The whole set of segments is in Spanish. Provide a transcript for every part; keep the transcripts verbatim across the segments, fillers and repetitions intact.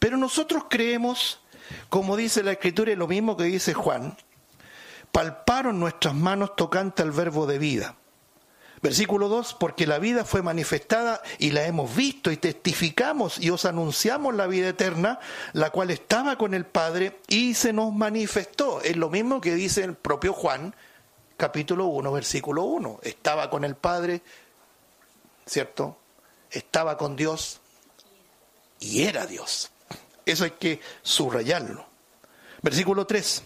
Pero nosotros creemos, como dice la Escritura y lo mismo que dice Juan, palparon nuestras manos tocante al verbo de vida. Versículo dos, porque la vida fue manifestada y la hemos visto y testificamos y os anunciamos la vida eterna, la cual estaba con el Padre y se nos manifestó. Es lo mismo que dice el propio Juan, capítulo uno, versículo uno. Estaba con el Padre, ¿cierto? Estaba con Dios y era Dios. Eso hay que subrayarlo. Versículo tres.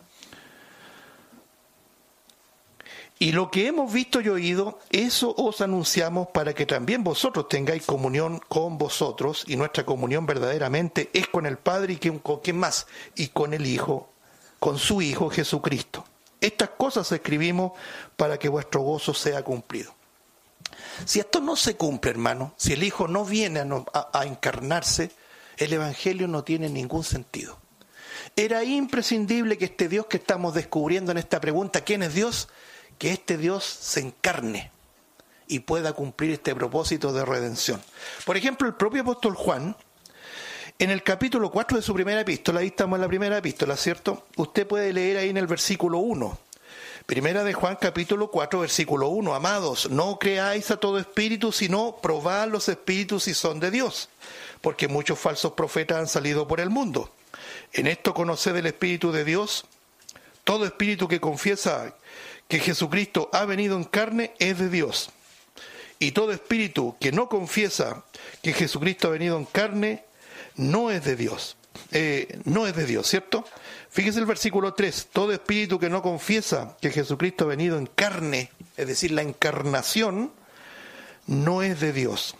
Y lo que hemos visto y oído, eso os anunciamos para que también vosotros tengáis comunión con vosotros, y nuestra comunión verdaderamente es con el Padre y con quién más, y con el Hijo, con su Hijo Jesucristo. Estas cosas escribimos para que vuestro gozo sea cumplido. Si esto no se cumple, hermano, si el Hijo no viene a, no, a, a encarnarse, el Evangelio no tiene ningún sentido. Era imprescindible que este Dios que estamos descubriendo en esta pregunta, ¿quién es Dios?, que este Dios se encarne y pueda cumplir este propósito de redención. Por ejemplo, el propio apóstol Juan, en el capítulo cuatro de su primera epístola, ahí estamos en la primera epístola, ¿cierto? Usted puede leer ahí en el versículo uno. Primera de Juan, capítulo cuatro, versículo uno. Amados, no creáis a todo espíritu, sino probad los espíritus si son de Dios, porque muchos falsos profetas han salido por el mundo. En esto conoced el Espíritu de Dios. Todo espíritu que confiesa que Jesucristo ha venido en carne es de Dios. Y todo espíritu que no confiesa que Jesucristo ha venido en carne no es de Dios. Eh, no es de Dios, ¿cierto? Fíjese el versículo tres. Todo espíritu que no confiesa que Jesucristo ha venido en carne, es decir, la encarnación, no es de Dios.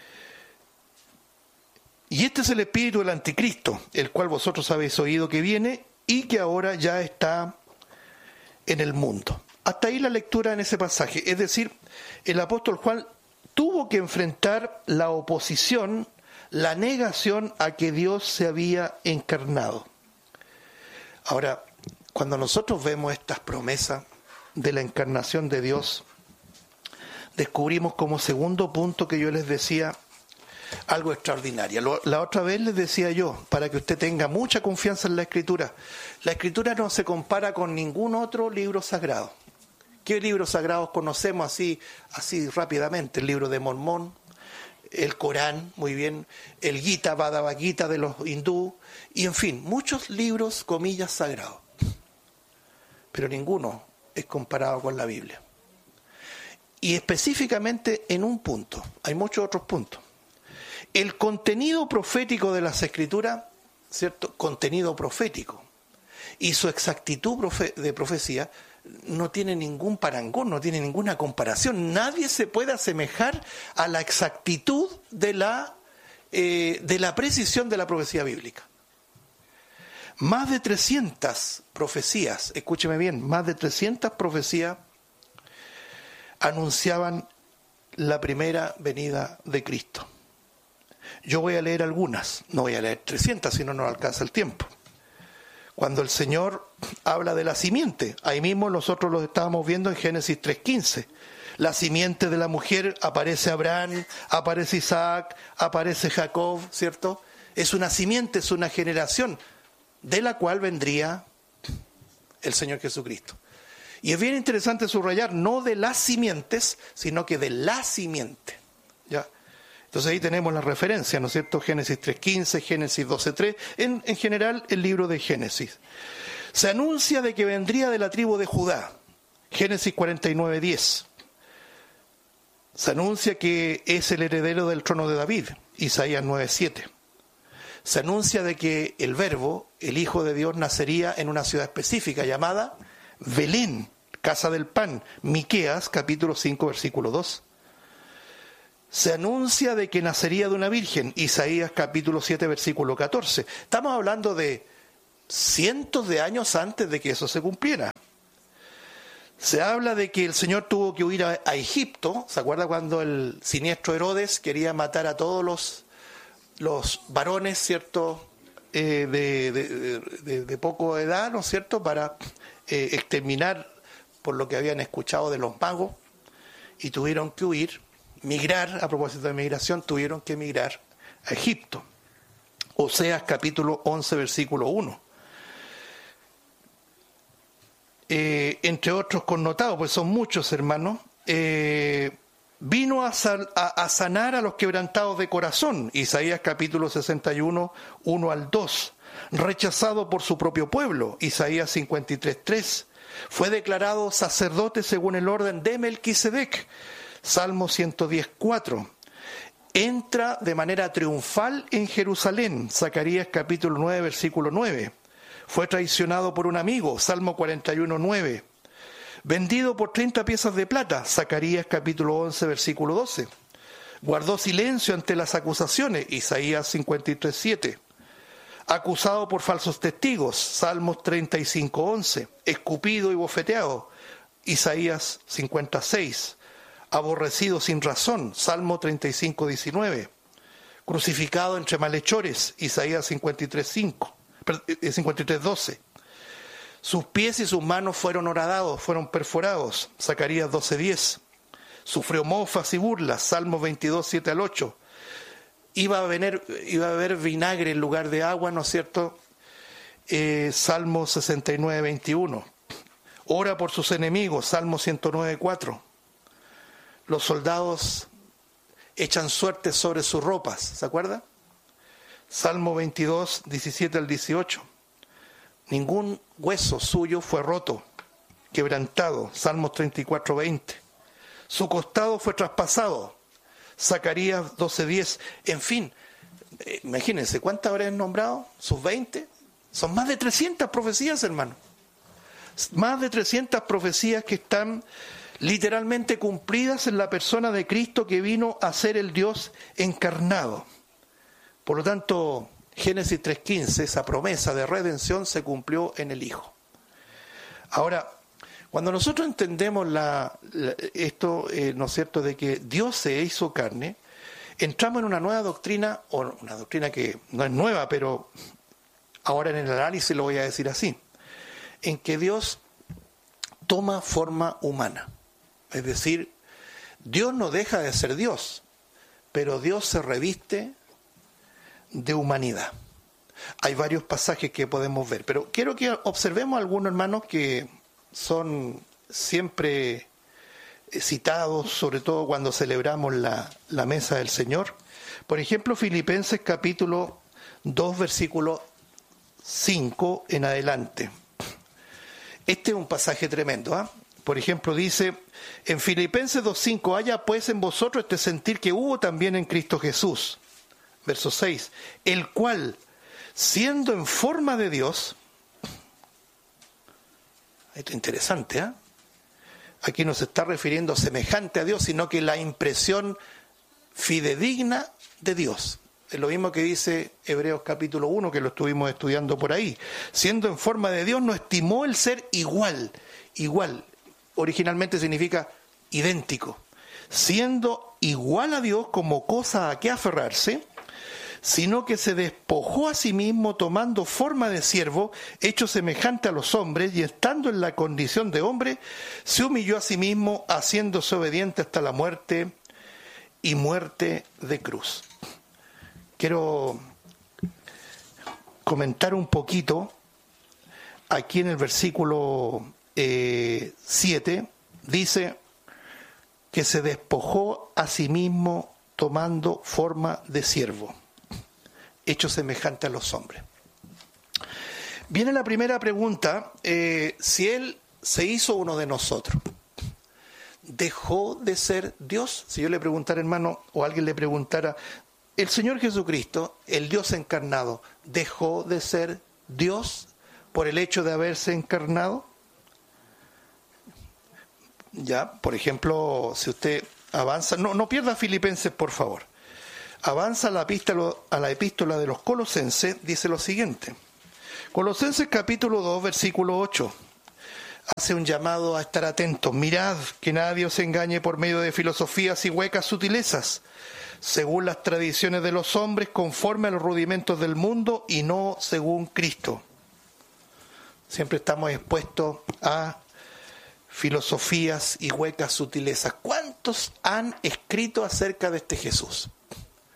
Y este es el espíritu del anticristo, el cual vosotros habéis oído que viene y que ahora ya está en el mundo. Hasta ahí la lectura en ese pasaje. Es decir, el apóstol Juan tuvo que enfrentar la oposición, la negación a que Dios se había encarnado. Ahora, cuando nosotros vemos estas promesas de la encarnación de Dios, descubrimos como segundo punto que yo les decía, algo extraordinario. La otra vez les decía yo, para que usted tenga mucha confianza en la Escritura, la Escritura no se compara con ningún otro libro sagrado. ¿Qué libros sagrados conocemos así, así rápidamente? El libro de Mormón, el Corán, muy bien, el Gita, Bhagavad Gita de los hindú, y en fin, muchos libros, comillas, sagrados. Pero ninguno es comparado con la Biblia. Y específicamente en un punto, hay muchos otros puntos. El contenido profético de las Escrituras, ¿cierto? Contenido profético. Y su exactitud profe- de profecía no tiene ningún parangón, no tiene ninguna comparación. Nadie se puede asemejar a la exactitud de la, eh, de la precisión de la profecía bíblica. Más de trescientas profecías, escúcheme bien, más de trescientas profecías anunciaban la primera venida de Cristo. Yo voy a leer algunas, no voy a leer trescientas, si no nos alcanza el tiempo. Cuando el Señor habla de la simiente, ahí mismo nosotros lo estábamos viendo en Génesis tres quince. La simiente de la mujer, aparece Abraham, aparece Isaac, aparece Jacob, ¿cierto? Es una simiente, es una generación de la cual vendría el Señor Jesucristo. Y es bien interesante subrayar, no de las simientes, sino que de la simiente, ¿ya? Entonces ahí tenemos la referencia, ¿no es cierto? Génesis tres quince, Génesis doce tres, en, en general el libro de Génesis. Se anuncia de que vendría de la tribu de Judá, Génesis cuarenta y nueve diez. Se anuncia que es el heredero del trono de David, Isaías nueve siete. Se anuncia de que el Verbo, el Hijo de Dios, nacería en una ciudad específica llamada Belén, casa del pan, Miqueas, capítulo cinco, versículo dos. Se anuncia de que nacería de una virgen, Isaías capítulo siete, versículo catorce. Estamos hablando de cientos de años antes de que eso se cumpliera. Se habla de que el Señor tuvo que huir a, a Egipto. ¿Se acuerda cuando el siniestro Herodes quería matar a todos los, los varones, ¿cierto?, eh, de, de, de, de poco edad, ¿no es cierto?, para eh, exterminar por lo que habían escuchado de los magos, y tuvieron que huir. Migrar, a propósito de migración, tuvieron que migrar a Egipto. Oseas capítulo once, versículo uno. Eh, entre otros connotados, pues son muchos, hermanos, eh, vino a, sal, a, a sanar a los quebrantados de corazón, Isaías capítulo sesenta y uno, uno al dos, rechazado por su propio pueblo, Isaías cincuenta y tres, tres, fue declarado sacerdote según el orden de Melquisedec, Salmo ciento diez, cuatro, entra de manera triunfal en Jerusalén, Zacarías capítulo nueve, versículo nueve, fue traicionado por un amigo, Salmo cuarenta y uno, nueve. Vendido por treinta piezas de plata, Zacarías capítulo once, versículo doce. Guardó silencio ante las acusaciones, Isaías cincuenta y tres, siete. Acusado por falsos testigos, Salmos treinta y cinco, once. Escupido y bofeteado, Isaías cincuenta y seis. Aborrecido sin razón, Salmo treinta y cinco, diecinueve. Crucificado entre malhechores, Isaías cincuenta y tres, cinco. cincuenta y tres, doce. Sus pies y sus manos fueron horadados, fueron perforados, Zacarías doce, diez. Sufrió mofas y burlas, Salmos veintidós, siete al ocho. Iba a, venir, iba a beber vinagre en lugar de agua, ¿no es cierto? Eh, Salmo sesenta y nueve, veintiuno. Ora por sus enemigos, Salmo ciento nueve, cuatro. Los soldados echan suerte sobre sus ropas, ¿se acuerda? Salmo veintidós, diecisiete al dieciocho. Ningún hueso suyo fue roto, quebrantado, Salmos treinta y cuatro, veinte. Su costado fue traspasado, Zacarías doce, diez. En fin, eh, imagínense, ¿cuántas habrán nombrado? ¿Sus veinte? Son más de trescientas profecías, hermano. Más de trescientas profecías que están literalmente cumplidas en la persona de Cristo, que vino a ser el Dios encarnado. Por lo tanto, Génesis tres quince, esa promesa de redención se cumplió en el Hijo. Ahora, cuando nosotros entendemos la, la, esto, eh, ¿no es cierto?, de que Dios se hizo carne, entramos en una nueva doctrina, o una doctrina que no es nueva, pero ahora en el análisis lo voy a decir así, en que Dios toma forma humana. Es decir, Dios no deja de ser Dios, pero Dios se reviste de humanidad. Hay varios pasajes que podemos ver, pero quiero que observemos algunos, hermanos, que son siempre citados, sobre todo cuando celebramos la, la mesa del Señor. Por ejemplo, Filipenses capítulo dos, versículo cinco en adelante. Este es un pasaje tremendo, ¿eh? Por ejemplo, dice en Filipenses dos cinco, haya pues en vosotros este sentir que hubo también en Cristo Jesús. Verso seis, el cual, siendo en forma de Dios, esto es interesante, ¿eh? Aquí no se está refiriendo semejante a Dios, sino que la impresión fidedigna de Dios. Es lo mismo que dice Hebreos capítulo uno, que lo estuvimos estudiando por ahí. Siendo en forma de Dios, no estimó el ser igual. Igual, originalmente significa idéntico. Siendo igual a Dios como cosa a que aferrarse, sino que se despojó a sí mismo tomando forma de siervo, hecho semejante a los hombres, y estando en la condición de hombre, se humilló a sí mismo, haciéndose obediente hasta la muerte y muerte de cruz. Quiero comentar un poquito, aquí en el versículo eh, siete, dice que se despojó a sí mismo tomando forma de siervo, hecho semejante a los hombres. Viene la primera pregunta, eh, si Él se hizo uno de nosotros, ¿dejó de ser Dios? Si yo le preguntara, hermano, o alguien le preguntara, ¿el Señor Jesucristo, el Dios encarnado, dejó de ser Dios por el hecho de haberse encarnado? Ya, por ejemplo, si usted avanza, no, no pierda Filipenses, por favor. Avanza a la epístola, a la epístola de los Colosenses, dice lo siguiente. Colosenses capítulo dos, versículo ocho. Hace un llamado a estar atentos. Mirad que nadie os engañe por medio de filosofías y huecas sutilezas, según las tradiciones de los hombres, conforme a los rudimentos del mundo y no según Cristo. Siempre estamos expuestos a filosofías y huecas sutilezas. ¿Cuántos han escrito acerca de este Jesús?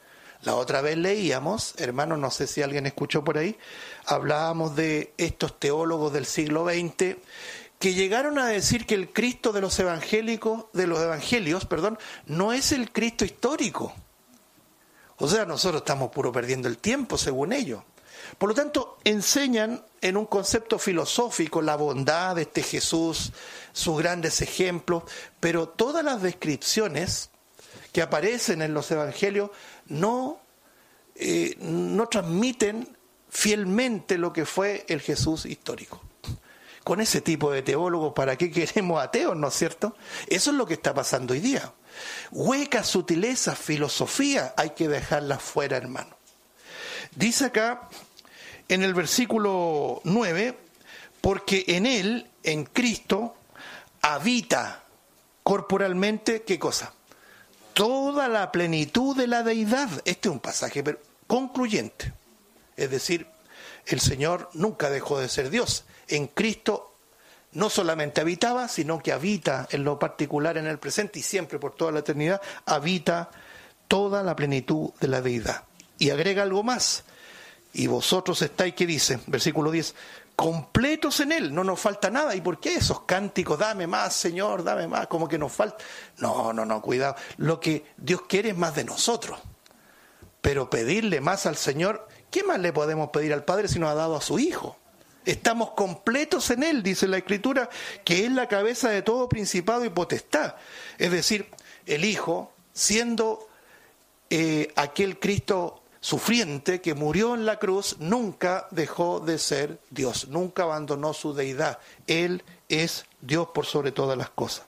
La otra vez leíamos, hermanos, no sé si alguien escuchó por ahí, hablábamos de estos teólogos del siglo veinte que llegaron a decir que el Cristo de los evangélicos, de los evangelios, perdón, no es el Cristo histórico. O sea, nosotros estamos puro perdiendo el tiempo, según ellos. Por lo tanto, enseñan en un concepto filosófico la bondad de este Jesús, sus grandes ejemplos, pero todas las descripciones que aparecen en los evangelios no, eh, no transmiten fielmente lo que fue el Jesús histórico. Con ese tipo de teólogos, ¿para qué queremos ateos, no es cierto? Eso es lo que está pasando hoy día. Huecas sutilezas, filosofía, hay que dejarlas fuera, hermano. Dice acá, en el versículo nueve, porque en Él, en Cristo, habita corporalmente, ¿qué cosa? Toda la plenitud de la deidad. Este es un pasaje concluyente. Es decir, el Señor nunca dejó de ser Dios. En Cristo no solamente habitaba, sino que habita en lo particular en el presente y siempre por toda la eternidad, habita toda la plenitud de la deidad. Y agrega algo más. Y vosotros estáis, ¿qué dice? Versículo diez. Completos en Él, no nos falta nada. ¿Y por qué esos cánticos? Dame más, Señor, dame más, como que nos falta. No, no, no, cuidado. Lo que Dios quiere es más de nosotros. Pero pedirle más al Señor, ¿qué más le podemos pedir al Padre si nos ha dado a su Hijo? Estamos completos en Él, dice la Escritura, que es la cabeza de todo principado y potestad. Es decir, el Hijo, siendo eh, aquel Cristo sufriente que murió en la cruz, nunca dejó de ser Dios, nunca abandonó su deidad. Él es Dios por sobre todas las cosas.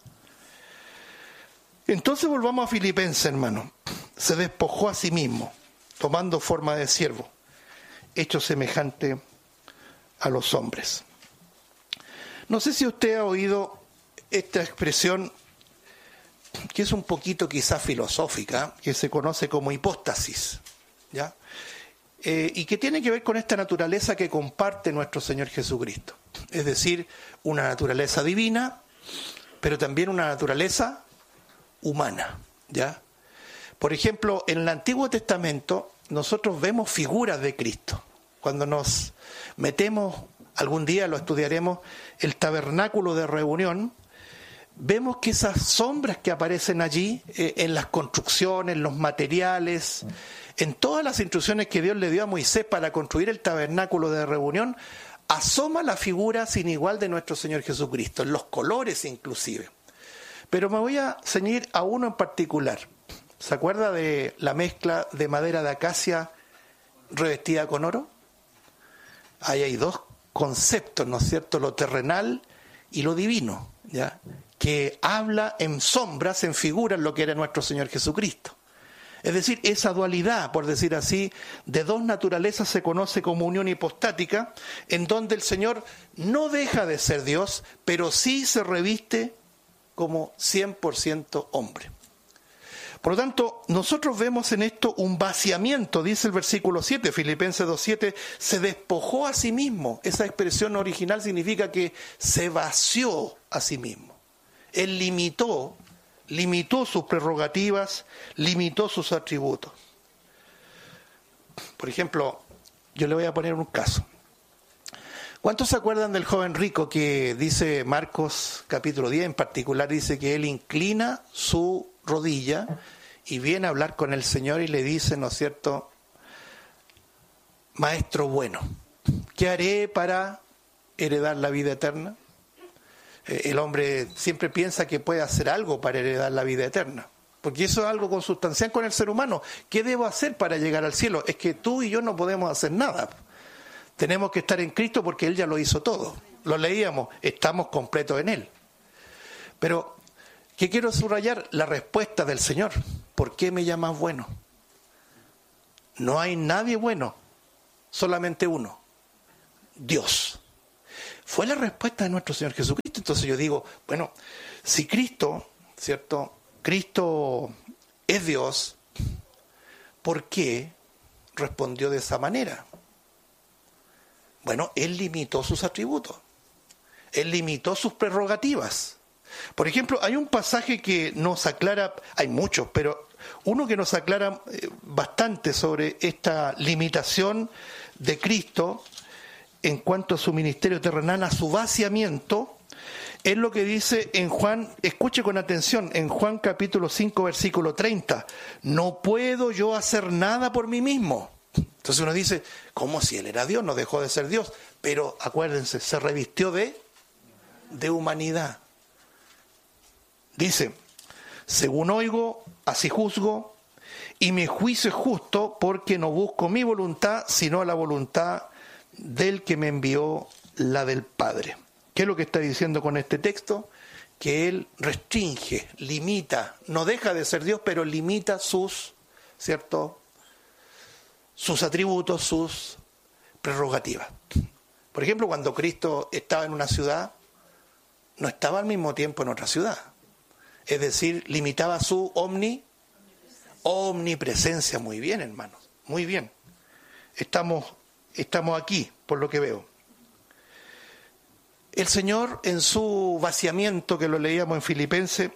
Entonces volvamos a Filipenses, hermano. Se despojó a sí mismo, tomando forma de siervo, hecho semejante a los hombres. No sé si usted ha oído esta expresión que es un poquito quizás filosófica, que se conoce como hipóstasis, ¿ya? Eh, y que tiene que ver con esta naturaleza que comparte nuestro Señor Jesucristo. Es decir, una naturaleza divina, pero también una naturaleza humana, ¿ya? Por ejemplo, en el Antiguo Testamento nosotros vemos figuras de Cristo. Cuando nos metemos, algún día lo estudiaremos, el tabernáculo de reunión, vemos que esas sombras que aparecen allí, eh, en las construcciones, en los materiales, en todas las instrucciones que Dios le dio a Moisés para construir el tabernáculo de reunión, asoma la figura sin igual de nuestro Señor Jesucristo, en los colores inclusive. Pero me voy a ceñir a uno en particular. ¿Se acuerda de la mezcla de madera de acacia revestida con oro? Ahí hay dos conceptos, ¿no es cierto? Lo terrenal y lo divino, ¿ya? Que habla en sombras, en figuras, lo que era nuestro Señor Jesucristo. Es decir, esa dualidad, por decir así, de dos naturalezas se conoce como unión hipostática, en donde el Señor no deja de ser Dios, pero sí se reviste como cien por ciento hombre. Por lo tanto, nosotros vemos en esto un vaciamiento, dice el versículo siete, Filipenses dos siete, se despojó a sí mismo. Esa expresión original significa que se vació a sí mismo. Él limitó, limitó sus prerrogativas, limitó sus atributos. Por ejemplo, yo le voy a poner un caso. ¿Cuántos se acuerdan del joven rico que dice Marcos capítulo diez, en particular dice que él inclina su rodilla y viene a hablar con el Señor y le dice, ¿no es cierto?, Maestro bueno, ¿qué haré para heredar la vida eterna? El hombre siempre piensa que puede hacer algo para heredar la vida eterna, porque eso es algo consustancial con el ser humano. ¿Qué debo hacer para llegar al cielo? Es que tú y yo no podemos hacer nada. Tenemos que estar en Cristo porque Él ya lo hizo todo. Lo leíamos, estamos completos en Él. Pero, ¿qué quiero subrayar? La respuesta del Señor. ¿Por qué me llamas bueno? No hay nadie bueno, solamente uno, Dios. Fue la respuesta de nuestro Señor Jesucristo. Entonces yo digo, bueno, si Cristo, ¿cierto? Cristo es Dios, ¿por qué respondió de esa manera? Bueno, Él limitó sus atributos. Él limitó sus prerrogativas. Por ejemplo, hay un pasaje que nos aclara, hay muchos, pero uno que nos aclara bastante sobre esta limitación de Cristo en cuanto a su ministerio terrenal, a su vaciamiento, es lo que dice en Juan, escuche con atención, en Juan capítulo cinco, versículo treinta, no puedo yo hacer nada por mí mismo. Entonces uno dice, ¿cómo si él era Dios? No dejó de ser Dios, pero acuérdense, se revistió de, de humanidad. Dice, según oigo, así juzgo, y mi juicio es justo porque no busco mi voluntad, sino la voluntad del que me envió, la del Padre. ¿Qué es lo que está diciendo con este texto? Que él restringe, limita, no deja de ser Dios, pero limita sus, ¿cierto?, sus atributos, sus prerrogativas. Por ejemplo, cuando Cristo estaba en una ciudad, no estaba al mismo tiempo en otra ciudad. Es decir, limitaba su omni, omnipresencia. Muy bien, hermanos, muy bien. Estamos, estamos aquí, por lo que veo. El Señor, en su vaciamiento, que lo leíamos en Filipenses,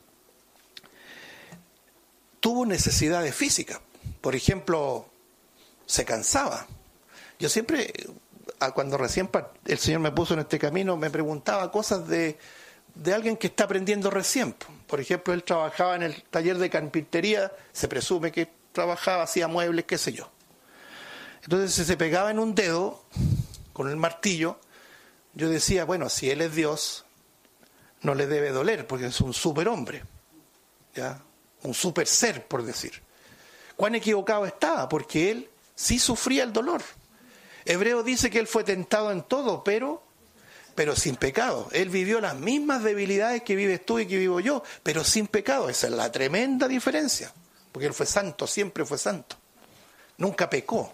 tuvo necesidades físicas. Por ejemplo, se cansaba. Yo siempre, cuando recién el Señor me puso en este camino, me preguntaba cosas de, de alguien que está aprendiendo recién. Por ejemplo, él trabajaba en el taller de carpintería, se presume que trabajaba, hacía muebles, qué sé yo. Entonces, si se pegaba en un dedo con el martillo, yo decía, bueno, si él es Dios, no le debe doler, porque es un superhombre, ¿ya? Un super ser, por decir. ¿Cuán equivocado estaba? Porque él sí sufría el dolor. Hebreo dice que él fue tentado en todo, pero, pero sin pecado. Él vivió las mismas debilidades que vives tú y que vivo yo, pero sin pecado. Esa es la tremenda diferencia, porque él fue santo, siempre fue santo. Nunca pecó.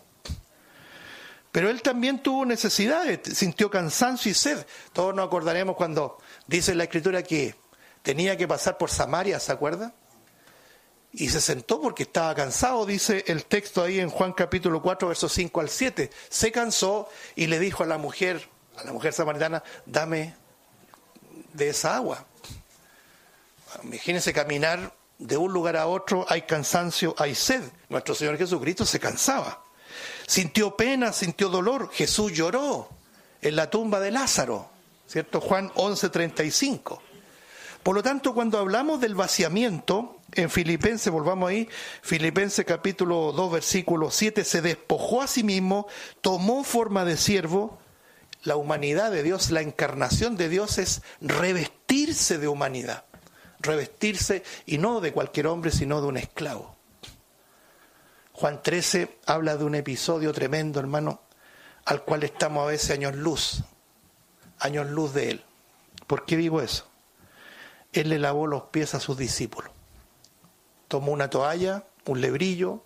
Pero él también tuvo necesidades, sintió cansancio y sed. Todos nos acordaremos cuando dice en la Escritura que tenía que pasar por Samaria, ¿se acuerda? Y se sentó porque estaba cansado, dice el texto ahí en Juan capítulo cuatro, versos cinco al siete. Se cansó y le dijo a la mujer, a la mujer samaritana, dame de esa agua. Imagínense caminar de un lugar a otro, hay cansancio, hay sed. Nuestro Señor Jesucristo se cansaba. Sintió pena, sintió dolor. Jesús lloró en la tumba de Lázaro, ¿cierto? Juan once, treinta y cinco. Por lo tanto, cuando hablamos del vaciamiento, en Filipenses, volvamos ahí, Filipenses capítulo dos, versículo siete, se despojó a sí mismo, tomó forma de siervo. La humanidad de Dios, la encarnación de Dios es revestirse de humanidad. Revestirse, y no de cualquier hombre, sino de un esclavo. Juan trece habla de un episodio tremendo, hermano, al cual estamos a veces años luz, años luz de él. ¿Por qué digo eso? Él le lavó los pies a sus discípulos. Tomó una toalla, un lebrillo,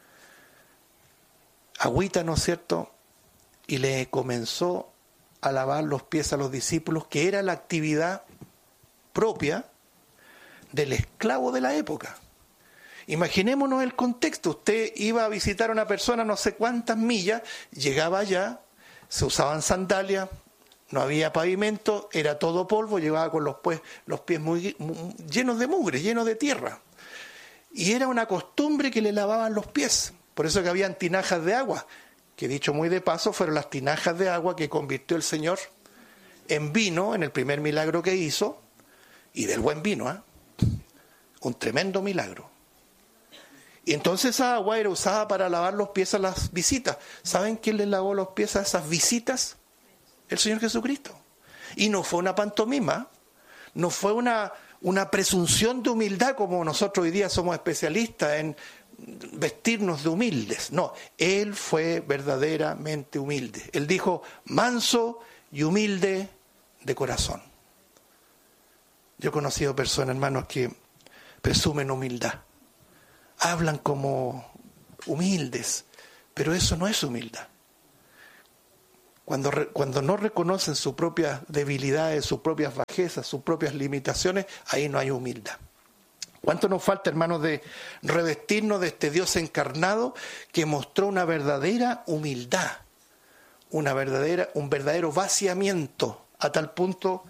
agüita, ¿no es cierto? Y le comenzó a lavar los pies a los discípulos, que era la actividad propia del esclavo de la época. Imaginémonos el contexto. Usted iba a visitar a una persona no sé cuántas millas, llegaba allá, se usaban sandalias, no había pavimento, era todo polvo, llevaba con los, pues, los pies muy, muy llenos de mugre, llenos de tierra. Y era una costumbre que le lavaban los pies. Por eso que habían tinajas de agua, que dicho muy de paso, fueron las tinajas de agua que convirtió el Señor en vino, en el primer milagro que hizo, y del buen vino, ¿eh? Un tremendo milagro. Y entonces esa agua era usada para lavar los pies a las visitas. ¿Saben quién le lavó los pies a esas visitas? El Señor Jesucristo. Y no fue una pantomima, no fue una, una presunción de humildad como nosotros hoy día somos especialistas en vestirnos de humildes. No, Él fue verdaderamente humilde. Él dijo, manso y humilde de corazón. Yo he conocido personas, hermanos, que presumen humildad. Hablan como humildes, pero eso no es humildad. Cuando, cuando no reconocen sus propias debilidades, sus propias bajezas, sus propias limitaciones, ahí no hay humildad. ¿Cuánto nos falta, hermanos, de revestirnos de este Dios encarnado que mostró una verdadera humildad, una verdadera, un verdadero vaciamiento, a tal punto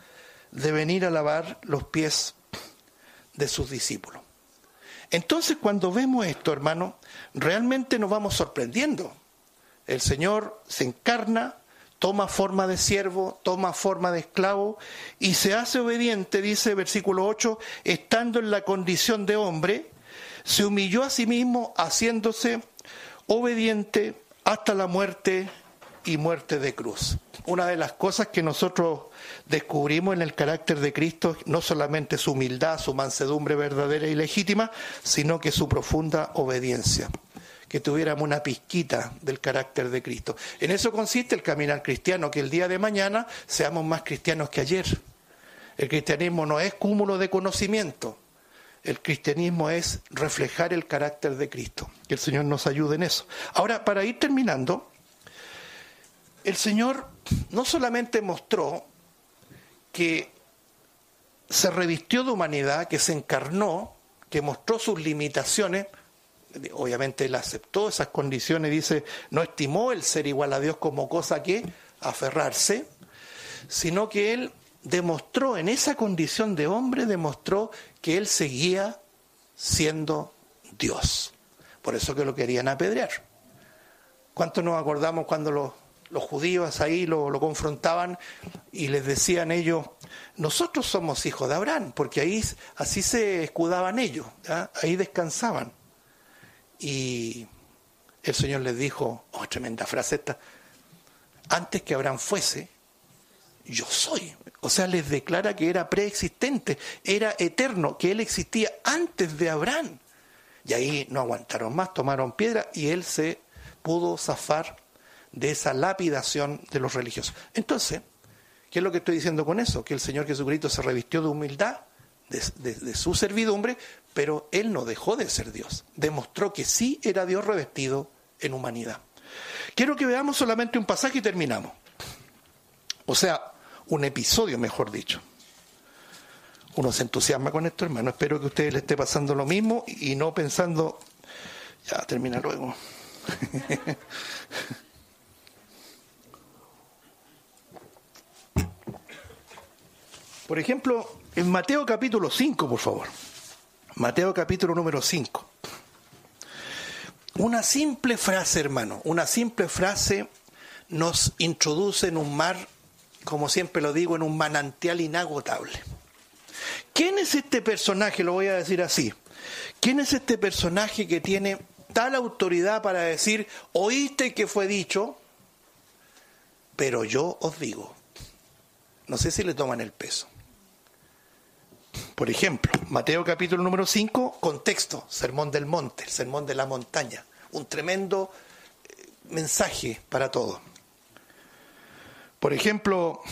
de venir a lavar los pies de sus discípulos. Entonces, cuando vemos esto, hermano, realmente nos vamos sorprendiendo. El Señor se encarna, toma forma de siervo, toma forma de esclavo y se hace obediente, dice versículo ocho, estando en la condición de hombre, se humilló a sí mismo haciéndose obediente hasta la muerte y muerte de cruz. Una de las cosas que nosotros descubrimos en el carácter de Cristo, no solamente su humildad, su mansedumbre verdadera y legítima, sino que su profunda obediencia. Que tuviéramos una pizquita del carácter de Cristo. En eso consiste el caminar cristiano, que el día de mañana seamos más cristianos que ayer. El cristianismo no es cúmulo de conocimiento, el cristianismo es reflejar el carácter de Cristo. Que el Señor nos ayude en eso. Ahora, para ir terminando, el Señor no solamente mostró que se revistió de humanidad, que se encarnó, que mostró sus limitaciones. Obviamente él aceptó esas condiciones, dice, no estimó el ser igual a Dios como cosa que aferrarse, sino que él demostró, en esa condición de hombre, demostró que él seguía siendo Dios. Por eso que lo querían apedrear. ¿Cuánto nos acordamos cuando los, los judíos ahí lo, lo confrontaban y les decían ellos, nosotros somos hijos de Abraham, porque ahí así se escudaban ellos, ¿ya? Ahí descansaban. Y el Señor les dijo, oh, tremenda frase esta, antes que Abraham fuese, yo soy. O sea, les declara que era preexistente, era eterno, que él existía antes de Abraham. Y ahí no aguantaron más, tomaron piedra y él se pudo zafar de esa lapidación de los religiosos. Entonces, ¿qué es lo que estoy diciendo con eso? Que el Señor Jesucristo se revistió de humildad, de, de, de su servidumbre, pero él no dejó de ser Dios. Demostró que sí era Dios revestido en humanidad. Quiero que veamos solamente un pasaje y terminamos. O sea, un episodio, mejor dicho. Uno se entusiasma con esto, hermano. Espero que a ustedes les esté pasando lo mismo y no pensando, ya, termina luego. Por ejemplo, en Mateo capítulo cinco, por favor. Mateo capítulo número cinco. Una simple frase, hermano, una simple frase nos introduce en un mar, como siempre lo digo, en un manantial inagotable. ¿Quién es este personaje? Lo voy a decir así. ¿Quién es este personaje que tiene tal autoridad para decir, oíste que fue dicho, pero yo os digo? No sé si le toman el peso. Por ejemplo, Mateo capítulo número cinco, contexto, Sermón del Monte, el Sermón de la Montaña. Un tremendo mensaje para todos. Por ejemplo,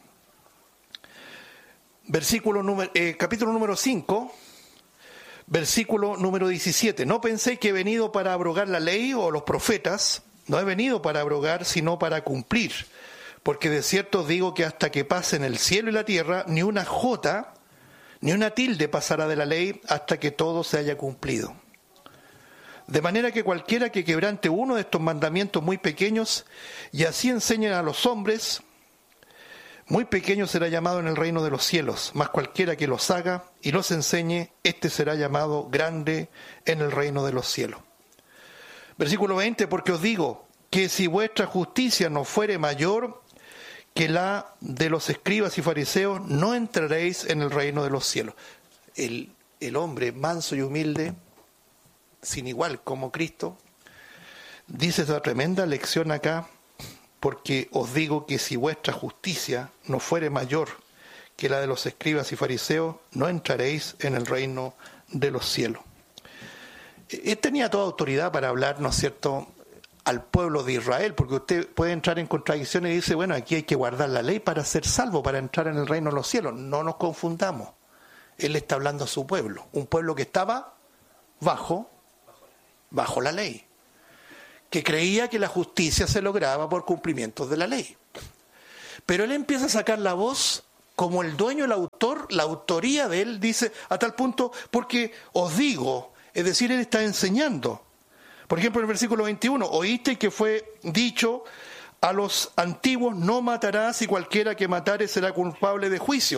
versículo número, eh, capítulo número cinco, versículo número diecisiete. No penséis que he venido para abrogar la ley o los profetas. No he venido para abrogar, sino para cumplir. Porque de cierto os digo que hasta que pasen el cielo y la tierra, ni una jota, ni una tilde pasará de la ley hasta que todo se haya cumplido. De manera que cualquiera que quebrante uno de estos mandamientos muy pequeños y así enseñen a los hombres, muy pequeño será llamado en el reino de los cielos, mas cualquiera que los haga y los enseñe, éste será llamado grande en el reino de los cielos. Versículo veinte, porque os digo que si vuestra justicia no fuere mayor que la de los escribas y fariseos, no entraréis en el reino de los cielos. El, el hombre manso y humilde, sin igual como Cristo, dice esa tremenda lección acá, porque os digo que si vuestra justicia no fuere mayor que la de los escribas y fariseos, no entraréis en el reino de los cielos. Él tenía toda autoridad para hablar, ¿no es cierto?, al pueblo de Israel, porque usted puede entrar en contradicciones y dice, bueno, aquí hay que guardar la ley para ser salvo, para entrar en el reino de los cielos. No nos confundamos. Él está hablando a su pueblo, un pueblo que estaba bajo, bajo la ley, que creía que la justicia se lograba por cumplimientos de la ley. Pero él empieza a sacar la voz como el dueño, el autor, la autoría de él, dice, a tal punto, porque os digo, es decir, él está enseñando. Por ejemplo, en el versículo veintiuno, oíste que fue dicho a los antiguos, no matarás y cualquiera que matare será culpable de juicio.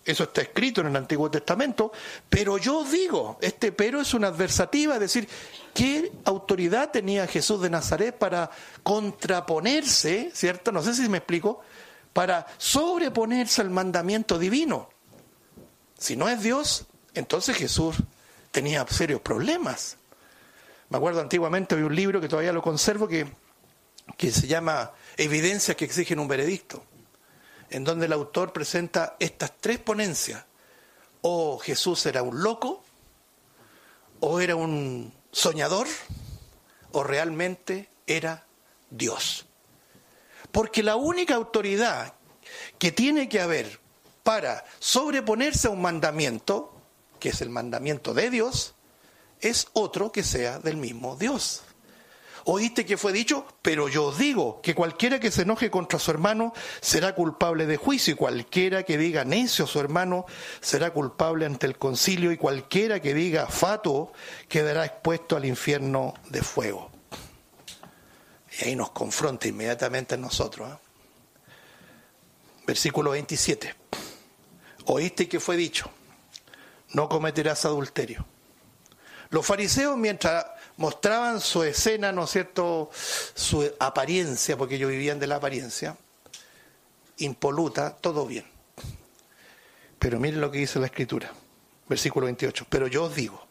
eso está escrito en el Antiguo Testamento, pero yo digo, este pero es una adversativa, es decir, ¿qué autoridad tenía Jesús de Nazaret para contraponerse, ¿cierto? No sé si me explico, para sobreponerse al mandamiento divino. Si no es Dios, entonces Jesús tenía serios problemas. Me acuerdo antiguamente había un libro que todavía lo conservo que, que se llama Evidencias que exigen un veredicto, en donde el autor presenta estas tres ponencias. O Jesús era un loco, o era un soñador, o realmente era Dios. Porque la única autoridad que tiene que haber para sobreponerse a un mandamiento, que es el mandamiento de Dios, es otro que sea del mismo Dios. Oíste que fue dicho, pero yo os digo que cualquiera que se enoje contra su hermano será culpable de juicio, y cualquiera que diga necio a su hermano será culpable ante el concilio, y cualquiera que diga fatuo quedará expuesto al infierno de fuego. Y ahí nos confronta inmediatamente a nosotros, ¿eh? Versículo veintisiete. Oíste que fue dicho, no cometerás adulterio. Los fariseos, mientras mostraban su escena, ¿no es cierto?, su apariencia, porque ellos vivían de la apariencia, impoluta, todo bien. Pero miren lo que dice la Escritura, versículo veintiocho. Pero yo os digo,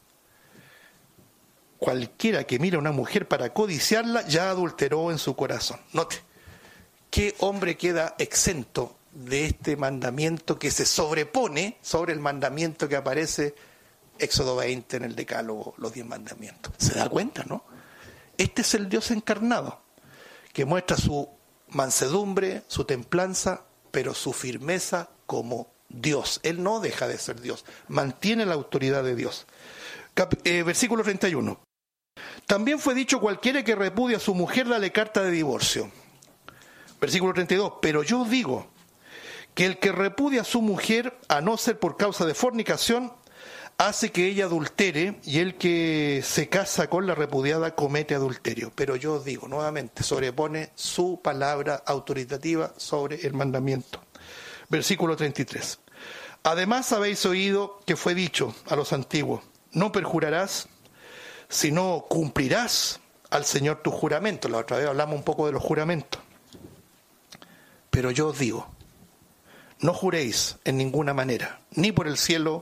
cualquiera que mira a una mujer para codiciarla, ya adulteró en su corazón. Note, ¿qué hombre queda exento de este mandamiento que se sobrepone sobre el mandamiento que aparece Éxodo veinte en el Decálogo, los diez mandamientos? ¿Se da cuenta, no? Este es el Dios encarnado, que muestra su mansedumbre, su templanza, pero su firmeza como Dios. Él no deja de ser Dios, mantiene la autoridad de Dios. Cap- eh, versículo treinta y uno. También fue dicho, cualquiera que repudia a su mujer, dale carta de divorcio. Versículo treinta y dos. Pero yo os digo que el que repudia a su mujer, a no ser por causa de fornicación, hace que ella adultere, y el que se casa con la repudiada comete adulterio. Pero yo os digo, nuevamente, sobrepone su palabra autoritativa sobre el mandamiento. Versículo treinta y tres. Además habéis oído que fue dicho a los antiguos, no perjurarás, sino cumplirás al Señor tu juramento. La otra vez hablamos un poco de los juramentos. Pero yo os digo, no juréis en ninguna manera, ni por el cielo,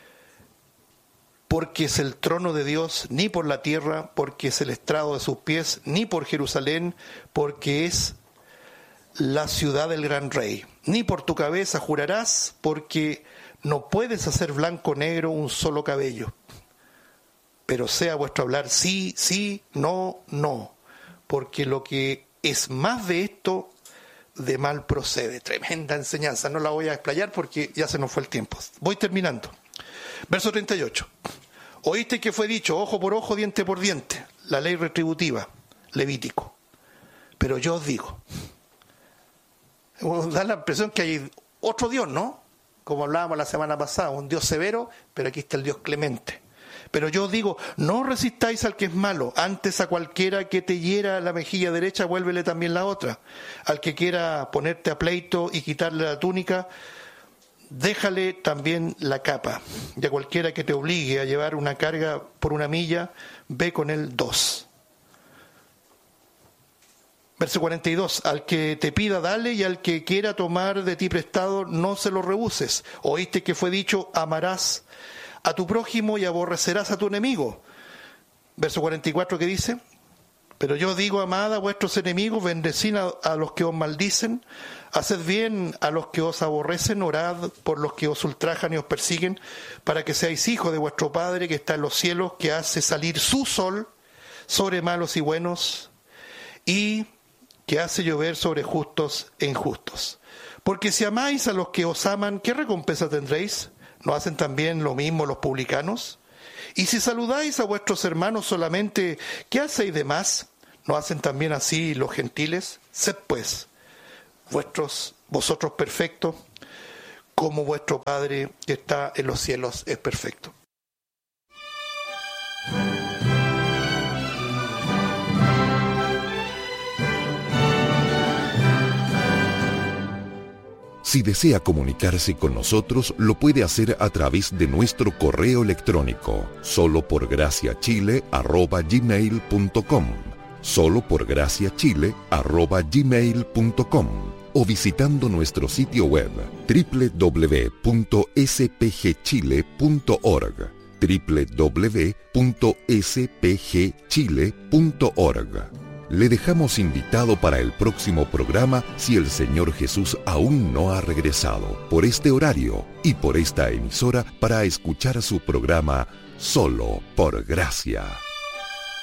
porque es el trono de Dios, ni por la tierra, porque es el estrado de sus pies, ni por Jerusalén, porque es la ciudad del gran rey. Ni por tu cabeza jurarás, porque no puedes hacer blanco o negro un solo cabello. Pero sea vuestro hablar sí, sí, no, no, porque lo que es más de esto, de mal procede. Tremenda enseñanza, no la voy a explayar porque ya se nos fue el tiempo. Voy terminando. Verso treinta y ocho. Oíste que fue dicho, ojo por ojo, diente por diente, la ley retributiva, Levítico. Pero yo os digo, da la impresión que hay otro Dios, ¿no? Como hablábamos la semana pasada, un Dios severo, pero aquí está el Dios clemente. Pero yo os digo, no resistáis al que es malo, antes a cualquiera que te hiera la mejilla derecha, vuélvele también la otra. Al que quiera ponerte a pleito y quitarle la túnica, déjale también la capa. Y a cualquiera que te obligue a llevar una carga por una milla, ve con él dos. Verso cuarenta y dos. Al que te pida, dale, y al que quiera tomar de ti prestado, no se lo rehuses. Oíste que fue dicho, amarás a tu prójimo y aborrecerás a tu enemigo. Verso cuarenta y cuatro, que dice, pero yo digo, amad a vuestros enemigos, bendecid a, a los que os maldicen, haced bien a los que os aborrecen, orad por los que os ultrajan y os persiguen, para que seáis hijos de vuestro Padre que está en los cielos, que hace salir su sol sobre malos y buenos, y que hace llover sobre justos e injustos. Porque si amáis a los que os aman, ¿qué recompensa tendréis? ¿No hacen también lo mismo los publicanos? Y si saludáis a vuestros hermanos solamente, ¿qué hacéis de más? ¿No hacen también así los gentiles? Sed pues vuestros, vosotros perfectos, como vuestro Padre que está en los cielos es perfecto. Si desea comunicarse con nosotros, lo puede hacer a través de nuestro correo electrónico, solo por gracia chile arroba gmail punto com, solo por gracia chile arroba gmail punto com, o visitando nuestro sitio web doble u doble u doble u punto s p g chile punto org, doble u doble u doble u punto s p g chile punto org. Le dejamos invitado para el próximo programa si el Señor Jesús aún no ha regresado, por este horario y por esta emisora, para escuchar su programa Solo por Gracia.